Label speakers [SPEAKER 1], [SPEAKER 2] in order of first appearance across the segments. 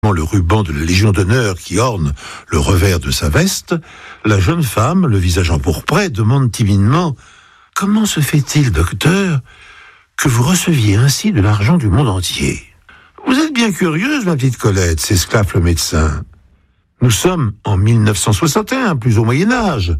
[SPEAKER 1] le ruban de la Légion d'honneur qui orne le revers de sa veste, la jeune femme, le visage empourpré, demande timidement « Comment se fait-il, docteur, que vous receviez ainsi de l'argent du monde entier ?»« Vous êtes bien curieuse, ma petite Colette, » s'esclaffe le médecin. « Nous sommes en 1961, plus au Moyen-Âge.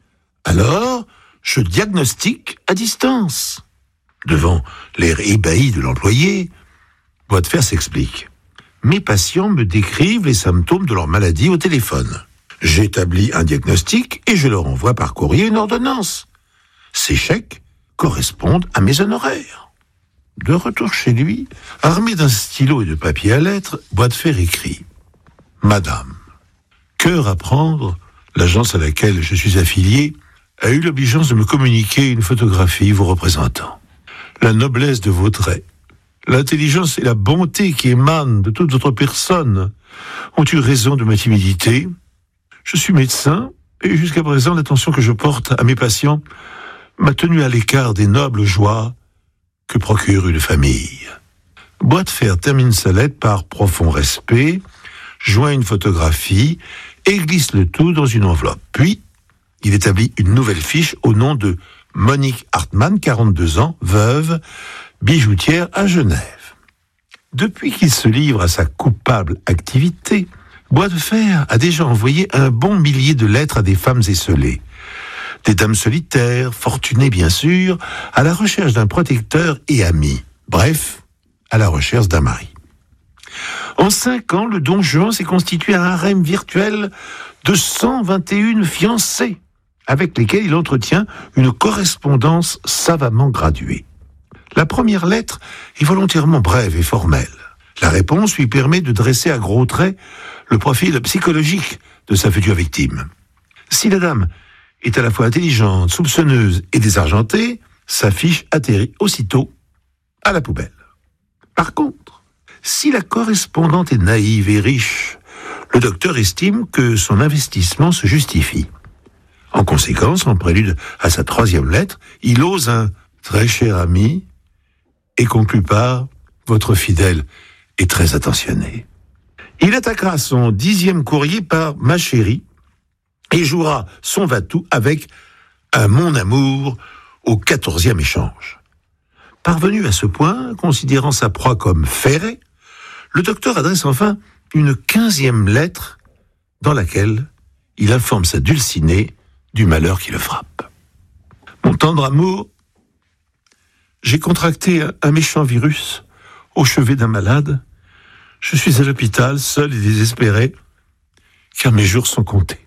[SPEAKER 1] Alors, je diagnostique à distance. » Devant l'air ébahi de l'employé, Boisdefer s'explique. Mes patients me décrivent les symptômes de leur maladie au téléphone. J'établis un diagnostic et je leur envoie par courrier une ordonnance. Ces chèques correspondent à mes honoraires. De retour chez lui, armé d'un stylo et de papier à lettres, Boisdefer écrit « Madame, cœur à prendre, l'agence à laquelle je suis affilié a eu l'obligeance de me communiquer une photographie vous représentant. La noblesse de vos traits, l'intelligence et la bonté qui émanent de toute votre personne ont eu raison de ma timidité. Je suis médecin et jusqu'à présent l'attention que je porte à mes patients m'a tenu à l'écart des nobles joies que procure une famille. » Boisdefer termine sa lettre par profond respect, joint une photographie et glisse le tout dans une enveloppe. Puis, il établit une nouvelle fiche au nom de Monique Hartmann, 42 ans, veuve, bijoutière à Genève. Depuis qu'il se livre à sa coupable activité, Boisdefer a déjà envoyé un bon millier de lettres à des femmes esseulées. Des dames solitaires, fortunées bien sûr, à la recherche d'un protecteur et ami. Bref, à la recherche d'un mari. En 5 ans, le Don Juan s'est constitué un harem virtuel de 121 fiancées, avec lesquelles il entretient une correspondance savamment graduée. La première lettre est volontairement brève et formelle. La réponse lui permet de dresser à gros traits le profil psychologique de sa future victime. Si la dame est à la fois intelligente, soupçonneuse et désargentée, sa fiche atterrit aussitôt à la poubelle. Par contre, si la correspondante est naïve et riche, le docteur estime que son investissement se justifie. En conséquence, en prélude à sa 3e lettre, il ose un « très cher ami » et conclut par « votre fidèle et très attentionné ». Il attaquera son 10e courrier par « ma chérie » et jouera son va-tout avec un « mon amour » au 14e échange. Parvenu à ce point, considérant sa proie comme ferrée, le docteur adresse enfin une 15e lettre dans laquelle il informe sa dulcinée du malheur qui le frappe. Mon tendre amour, j'ai contracté un méchant virus au chevet d'un malade. Je suis à l'hôpital, seul et désespéré, car mes jours sont comptés.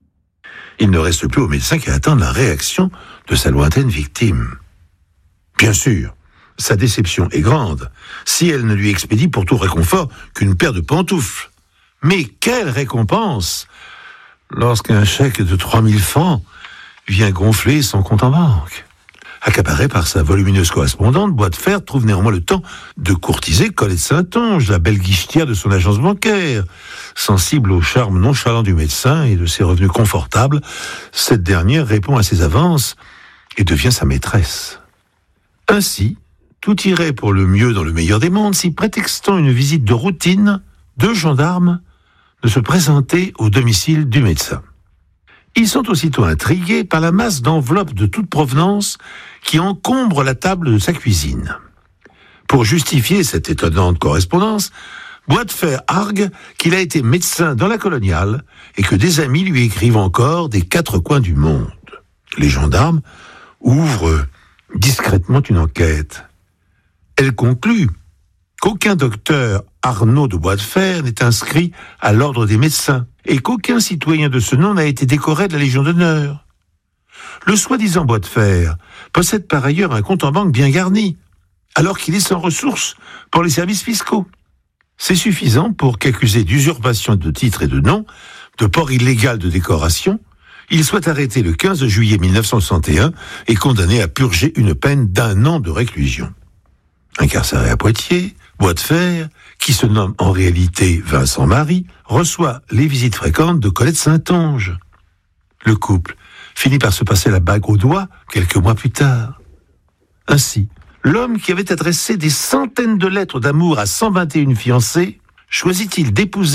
[SPEAKER 1] Il ne reste plus au médecin qu'à attendre la réaction de sa lointaine victime. Bien sûr, sa déception est grande, si elle ne lui expédie pour tout réconfort qu'une paire de pantoufles. Mais quelle récompense lorsqu'un chèque de 3000 francs vient gonfler son compte en banque. Accaparé par sa volumineuse correspondante, Boisdefer trouve néanmoins le temps de courtiser Colette Saintonge, la belle guichetière de son agence bancaire. Sensible au charme nonchalant du médecin et de ses revenus confortables, cette dernière répond à ses avances et devient sa maîtresse. Ainsi, tout irait pour le mieux dans le meilleur des mondes si, prétextant une visite de routine, 2 gendarmes ne se présentaient au domicile du médecin. Ils sont aussitôt intrigués par la masse d'enveloppes de toute provenance qui encombre la table de sa cuisine. Pour justifier cette étonnante correspondance, Boisdefer argue qu'il a été médecin dans la coloniale et que des amis lui écrivent encore des 4 coins du monde. Les gendarmes ouvrent discrètement une enquête. Elle conclut qu'aucun docteur Arnaud de Boisdefer n'est inscrit à l'ordre des médecins et qu'aucun citoyen de ce nom n'a été décoré de la Légion d'honneur. Le soi-disant Boisdefer possède par ailleurs un compte en banque bien garni, alors qu'il est sans ressources pour les services fiscaux. C'est suffisant pour qu'accusé d'usurpation de titres et de noms, de port illégal de décoration, il soit arrêté le 15 juillet 1961 et condamné à purger une peine d'1 an de réclusion. Incarcéré à Poitiers, Boisdefer, qui se nomme en réalité Vincent Marie, reçoit les visites fréquentes de Colette Saintonge. Le couple finit par se passer la bague au doigt quelques mois plus tard. Ainsi, l'homme qui avait adressé des centaines de lettres d'amour à 121 fiancées choisit-il d'épouser